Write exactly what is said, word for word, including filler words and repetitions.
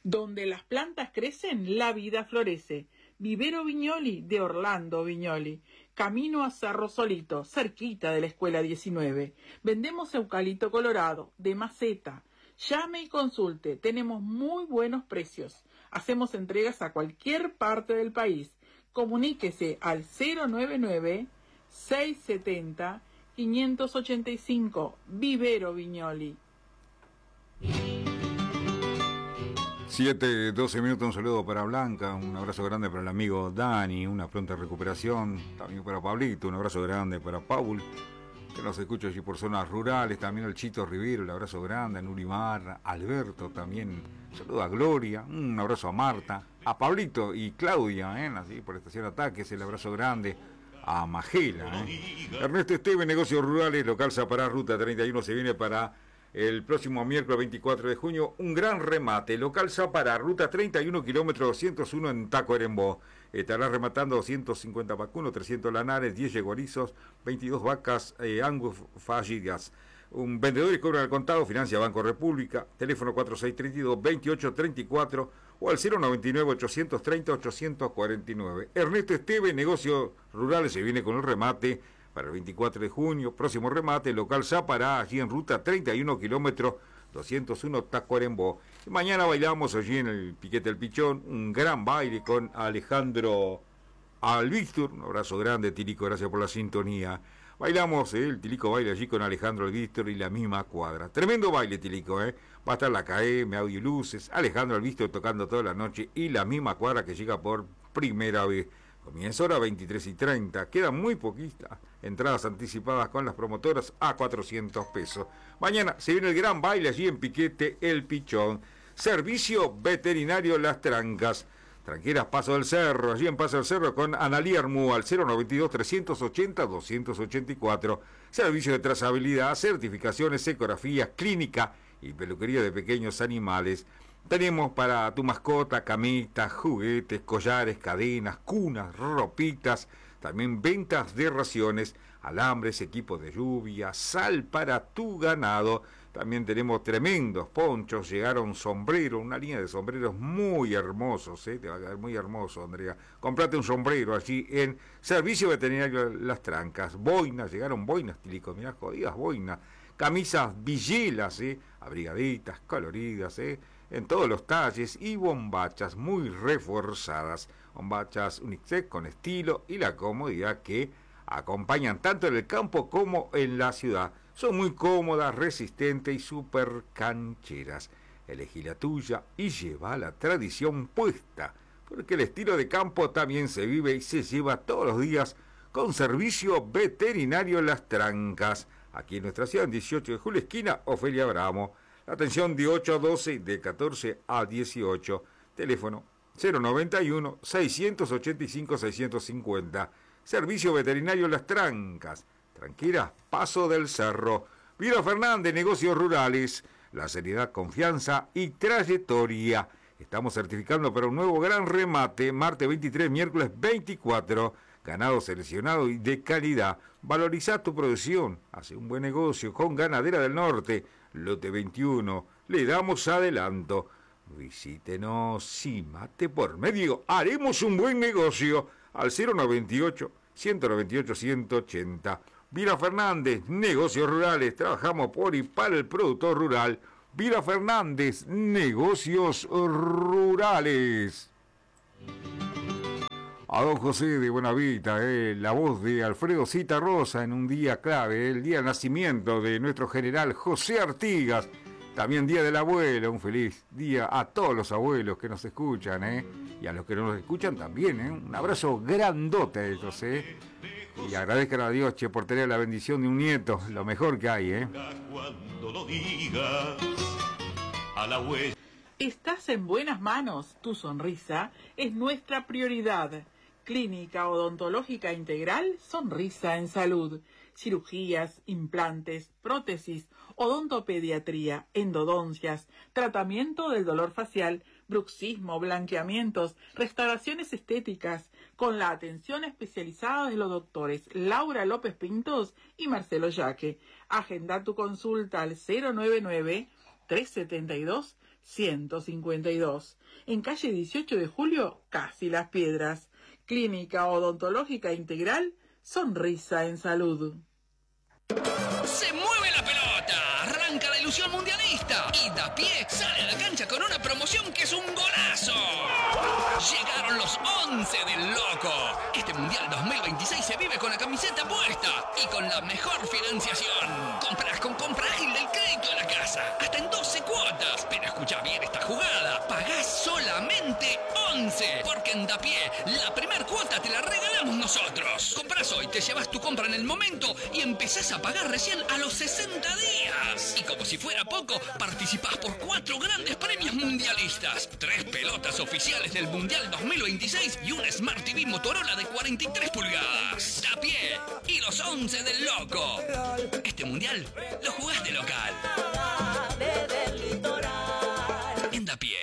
Donde las plantas crecen, la vida florece. Vivero Viñoli de Orlando Viñoli. Camino a Cerro Solito, cerquita de la Escuela diecinueve. Vendemos eucalipto colorado, de maceta. Llame y consulte, tenemos muy buenos precios. Hacemos entregas a cualquier parte del país. Comuníquese al cero nueve nueve, seis siete cero, cinco ocho cinco. Vivero Viñoli. siete, doce minutos, un saludo para Blanca, un abrazo grande para el amigo Dani, una pronta recuperación, también para Pablito, un abrazo grande para Paul, que nos escucha allí por zonas rurales, también al Chito Rivero, un abrazo grande, a Nurimar, Alberto también, un saludo a Gloria, un abrazo a Marta, a Pablito y Claudia, ¿eh? Así por Estación Ataques, el abrazo grande a Magela, ¿eh? Ernesto Esteve, Negocios Rurales, local Zapará, ruta treinta y uno, se viene para el próximo miércoles veinticuatro de junio, un gran remate, local Zapará, ruta treinta y uno, kilómetro doscientos uno en Tacuarembó. Estará rematando doscientos cincuenta vacunos, trescientos lanares, diez yeguarizos, veintidós vacas eh, angus fallidas. Un vendedor y cobra al contado, financia Banco República, teléfono cuatro seis tres dos, dos ocho tres cuatro o al cero noventa y nueve, ochocientos treinta, ochocientos cuarenta y nueve. Ernesto Esteve, Negocios Rurales, se viene con el remate para el veinticuatro de junio, próximo remate, local Zapará, allí en ruta treinta y uno, kilómetro doscientos uno, Tacuarembó. Y mañana bailamos allí en el Piquete del Pichón, un gran baile con Alejandro Albistur, un abrazo grande, Tilico, gracias por la sintonía. Bailamos, eh, el Tilico baila allí con Alejandro Albistur y la misma cuadra. Tremendo baile, Tilico, eh. Va a estar la K M, Audio y Luces, Alejandro Albistur tocando toda la noche y la misma cuadra que llega por primera vez. Comienza ahora veintitrés y treinta, quedan muy poquitas entradas anticipadas con las promotoras a cuatrocientos pesos. Mañana se viene el gran baile allí en Piquete El Pichón. Servicio Veterinario Las Trancas. Tranqueras Paso del Cerro, allí en Paso del Cerro con Analía Armú al cero noventa y dos, trescientos ochenta, doscientos ochenta y cuatro. Servicio de trazabilidad, certificaciones, ecografías, clínica y peluquería de pequeños animales. Tenemos para tu mascota camitas, juguetes, collares, cadenas, cunas, ropitas, también ventas de raciones, alambres, equipos de lluvia, sal para tu ganado. También tenemos tremendos ponchos, llegaron sombreros, una línea de sombreros muy hermosos, ¿eh? Te va a quedar muy hermoso, Andrea. Comprate un sombrero allí en Servicio Veterinario Las Trancas. Boinas, llegaron boinas, Tilico, mirá, jodidas boinas. Camisas villelas, ¿eh? Abrigaditas, coloridas, ¿eh? En todos los talles y bombachas muy reforzadas. Bombachas unisex con estilo y la comodidad que acompañan tanto en el campo como en la ciudad. Son muy cómodas, resistentes y súper cancheras. Elegí la tuya y lleva la tradición puesta, porque el estilo de campo también se vive y se lleva todos los días con Servicio Veterinario Las Trancas. Aquí en nuestra ciudad, en dieciocho de julio, esquina Ofelia Bramo. La atención de ocho a doce, de catorce a dieciocho. Teléfono cero noventa y uno, seiscientos ochenta y cinco, seiscientos cincuenta. Servicio Veterinario Las Trancas. Tranquila, Paso del Cerro. Vila Fernández, Negocios Rurales. La seriedad, confianza y trayectoria. Estamos certificando para un nuevo gran remate. Martes veintitrés, miércoles veinticuatro. Ganado seleccionado y de calidad. Valoriza tu producción. Hace un buen negocio con Ganadera del Norte. Lote veintiuno. Le damos adelanto. Visítenos y mate por medio. Haremos un buen negocio. Al cero noventa y ocho, ciento noventa y ocho, ciento ochenta. Vila Fernández, Negocios Rurales. Trabajamos por y para el productor rural. Vila Fernández, Negocios Rurales. A don José de Buenavita, eh, la voz de Alfredo Citarrosa en un día clave, eh, el día de nacimiento de nuestro general José Artigas. También Día del Abuelo, un feliz día a todos los abuelos que nos escuchan, eh, y a los que no nos escuchan también, eh, un abrazo grandote a ellos, eh, y agradezcan a Dios, che, por tener la bendición de un nieto, lo mejor que hay, eh. Cuando lo digas a la huella. Estás en buenas manos, tu sonrisa es nuestra prioridad. Clínica Odontológica Integral, Sonrisa en Salud. Cirugías, implantes, prótesis, odontopediatría, endodoncias, tratamiento del dolor facial, bruxismo, blanqueamientos, restauraciones estéticas, con la atención especializada de los doctores Laura López Pintos y Marcelo Yaque. Agenda tu consulta al cero noventa y nueve, trescientos setenta y dos, ciento cincuenta y dos. En calle dieciocho de julio, casi Las Piedras. Clínica Odontológica Integral, sonrisa en salud. Se mueve la pelota, arranca la ilusión mundialista y Dapié sale a la cancha con una promoción que es un golazo. Llegaron los once del Loco. Este Mundial dos mil veintiséis se vive con la camiseta puesta y con la mejor financiación. Compras con compra ágil del crédito de la casa, hasta en doce cuotas. Pero escucha bien esta jugada, pagás solamente once, porque en Dapié la primer cuota te la regalamos nosotros. Comprás hoy, te llevas tu compra en el momento y empezás a pagar recién a los sesenta días. Y como si fuera poco, participás por cuatro grandes premios mundialistas. Tres pelotas oficiales del Mundial dos mil veintiséis y un Smart T V Motorola de cuarenta y tres pulgadas. Dapié y los once del Loco. Este Mundial lo jugás de local. En Dapié.